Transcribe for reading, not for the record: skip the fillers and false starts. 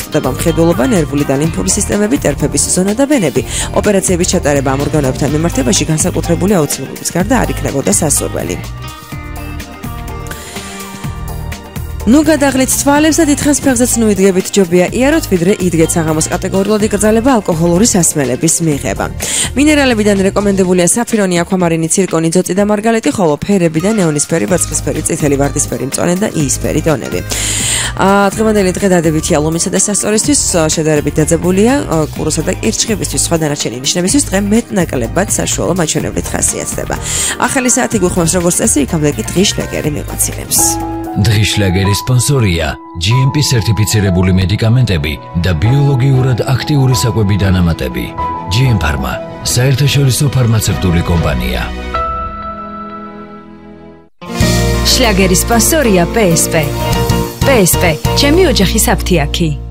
ახლდება მხედველობა, ნერვული და ლიმფური სისტემები, ტერფების ზონა და ვენები. ოპერაციების ჩატარება ამ ორგანოებთან მიმართებაში განსაკუთრებული აუცილებლობის გარდა არ იქნებოდა სასურველი. ნუ გადაღლით თვალებს და დიდხანს ფეხზეც ნუ იდგებით ჯობია იაროთ, ვიდრე იდგეთ საღამოს კატეგორიულად იკრძალება ალკოჰოლური სასმელების მიღება. მინერალებიდან რეკომენდებულია საფირონი, აქვამარინი, ცირკონი, ძოწი და მარგალიტი, ხოლო ფერებიდან ნეონისფერი, ვერცხლისფერი, წითელი, ვარდისფერი, მწვანე და იისფერი ტონები. დღევანდელი დღე დადებითია ლომისა და სასწორისთვის, შედარებით დაძაბულია კუროსა და კირჩხიბისთვის, სხვა დანარჩენი ნიშნებისთვის დღე მეტნაკლებად საშუალო მაჩვენებლით ხასიათდება. ახალი საათი გვიხმობს როგორც წესი, იქამდე კი დღის შლეგერი მიყვაცილებს. დღის შლეგერის სპონსორია GMP სერტიფიცირებული მედიკამენტები და ბიოლოგიურად აქტიური საკვები დანამატები. GM Pharma, საერთაშორისო ფარმაცევტული კომპანია. შლეგერის სპონსორია PSP. PSP, ჩემი ოჯახის აფთიაქი.